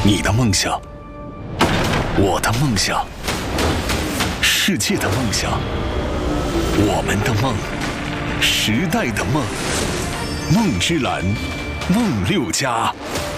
你的梦想，我的梦想，世界的梦想，我们的梦，时代的梦。梦之蓝，梦6+。